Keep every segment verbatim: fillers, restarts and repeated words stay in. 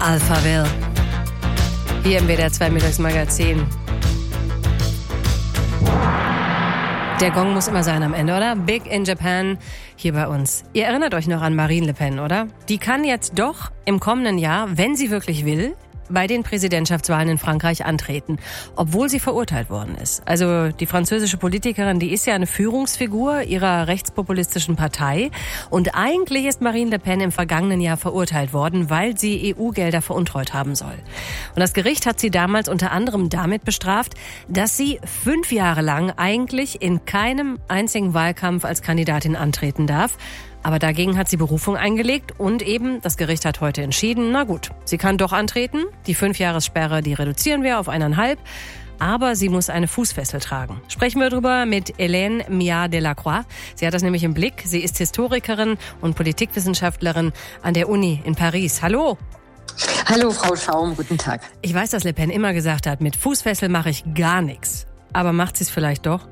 Alphaville. Hier im W D R zwei Mittagsmagazin. Der Gong muss immer sein am Ende, oder? Big in Japan, hier bei uns. Ihr erinnert euch noch an Marine Le Pen, oder? Die kann jetzt doch im kommenden Jahr, wenn sie wirklich will, bei den Präsidentschaftswahlen in Frankreich antreten, obwohl sie verurteilt worden ist. Also die französische Politikerin, die ist ja eine Führungsfigur ihrer rechtspopulistischen Partei. Und eigentlich ist Marine Le Pen im vergangenen Jahr verurteilt worden, weil sie E U-Gelder veruntreut haben soll. Und das Gericht hat sie damals unter anderem damit bestraft, dass sie fünf Jahre lang eigentlich in keinem einzigen Wahlkampf als Kandidatin antreten darf. Aber dagegen hat sie Berufung eingelegt und eben, das Gericht hat heute entschieden, na gut, sie kann doch antreten. Die Fünfjahressperre, die reduzieren wir auf eineinhalb. Aber sie muss eine Fußfessel tragen. Sprechen wir drüber mit Hélène Miard-Delacroix. Sie hat das nämlich im Blick. Sie ist Historikerin und Politikwissenschaftlerin an der Uni in Paris. Hallo. Hallo, Frau Schaum. Guten Tag. Ich weiß, dass Le Pen immer gesagt hat, mit Fußfessel mache ich gar nichts. Aber macht sie es vielleicht doch?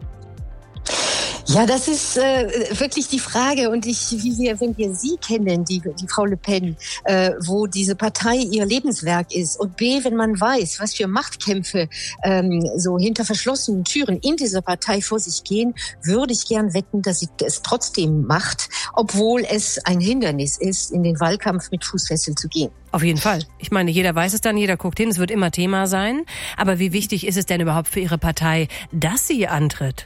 Ja, das ist äh, wirklich die Frage. Und ich, wie wir, wenn wir Sie kennen, die, die Frau Le Pen, äh, wo diese Partei ihr Lebenswerk ist, und B, wenn man weiß, was für Machtkämpfe ähm, so hinter verschlossenen Türen in dieser Partei vor sich gehen, würde ich gern wetten, dass sie es trotzdem macht, obwohl es ein Hindernis ist, in den Wahlkampf mit Fußfessel zu gehen. Auf jeden Fall. Ich meine, jeder weiß es dann, jeder guckt hin, es wird immer Thema sein. Aber wie wichtig ist es denn überhaupt für Ihre Partei, dass sie antritt?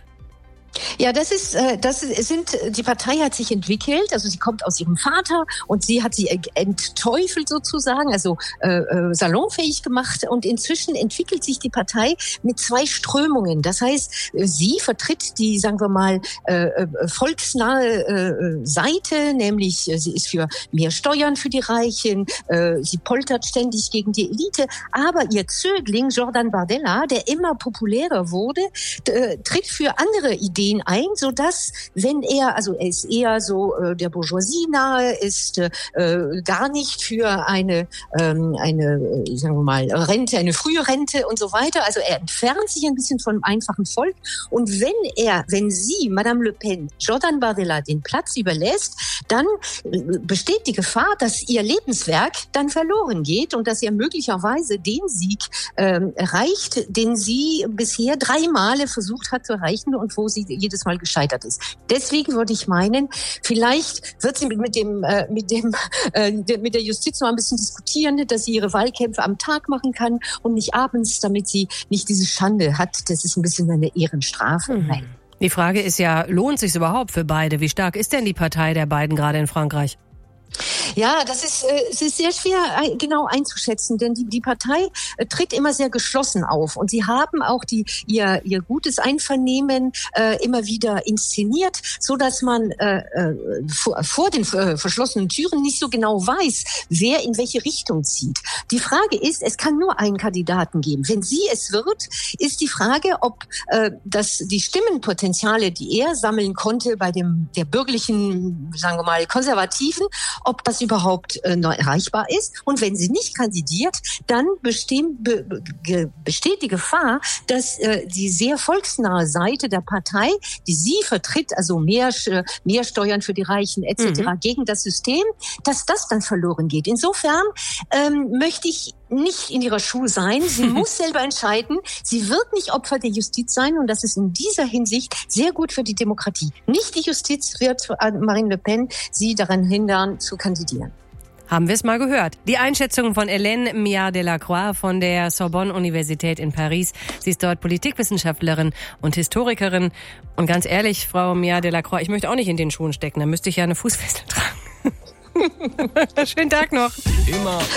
Ja, das ist, äh, das sind, die Partei hat sich entwickelt, also sie kommt aus ihrem Vater und sie hat sie entteufelt sozusagen, also äh, salonfähig gemacht, und inzwischen entwickelt sich die Partei mit zwei Strömungen. Das heißt, sie vertritt die, sagen wir mal, äh, volksnahe äh, Seite, nämlich sie ist für mehr Steuern für die Reichen, äh, sie poltert ständig gegen die Elite, aber ihr Zögling Jordan Bardella, der immer populärer wurde, äh, tritt für andere Ideen ein, so dass, wenn er, also er ist eher so äh, der Bourgeoisie nahe, ist äh, gar nicht für eine, ähm, eine, äh, sagen wir mal, Rente, eine frühe Rente und so weiter. Also er entfernt sich ein bisschen vom einfachen Volk. Und wenn er, wenn sie, Madame Le Pen, Jordan Bardella den Platz überlässt, dann besteht die Gefahr, dass ihr Lebenswerk dann verloren geht und dass er möglicherweise den Sieg ähm, erreicht, den sie bisher drei Male versucht hat zu erreichen und wo sie jedes Mal gescheitert ist. Deswegen würde ich meinen, vielleicht wird sie mit dem, äh, mit dem, äh, mit der Justiz noch ein bisschen diskutieren, dass sie ihre Wahlkämpfe am Tag machen kann und nicht abends, damit sie nicht diese Schande hat. Das ist ein bisschen eine Ehrenstrafe. Mhm. Nein. Die Frage ist ja, lohnt sich's überhaupt für beide? Wie stark ist denn die Partei der beiden gerade in Frankreich? Ja, das ist, äh, es ist sehr schwer äh, genau einzuschätzen, denn die, die Partei äh, tritt immer sehr geschlossen auf und sie haben auch die, ihr, ihr gutes Einvernehmen äh, immer wieder inszeniert, so dass man äh, äh, vor, vor den äh, verschlossenen Türen nicht so genau weiß, wer in welche Richtung zieht. Die Frage ist, es kann nur einen Kandidaten geben. Wenn sie es wird, ist die Frage, ob äh, das die Stimmenpotenziale, die er sammeln konnte bei dem der bürgerlichen, sagen wir mal, Konservativen, ob das überhaupt äh, noch erreichbar ist. Und wenn sie nicht kandidiert, dann bestehen, be, be, besteht die Gefahr, dass äh, die sehr volksnahe Seite der Partei, die sie vertritt, also mehr, mehr Steuern für die Reichen et cetera, mhm. gegen das System, dass das dann verloren geht. Insofern ähm, möchte ich nicht in ihrer Schuhe sein. Sie muss selber entscheiden. Sie wird nicht Opfer der Justiz sein und das ist in dieser Hinsicht sehr gut für die Demokratie. Nicht die Justiz wird Marine Le Pen sie daran hindern, zu kandidieren. Haben wir es mal gehört. Die Einschätzung von Hélène Miard-Delacroix von der Sorbonne-Universität in Paris. Sie ist dort Politikwissenschaftlerin und Historikerin. Und ganz ehrlich, Frau Miard-Delacroix, ich möchte auch nicht in den Schuhen stecken. Da müsste ich ja eine Fußfessel tragen. Schönen Tag noch. Immer